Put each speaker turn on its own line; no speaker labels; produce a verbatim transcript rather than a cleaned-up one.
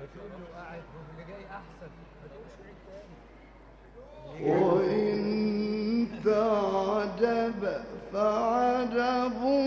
تقول له قاعد اللي جاي احسن ما تقولش عيد تاني.
وإن تعجب فعجب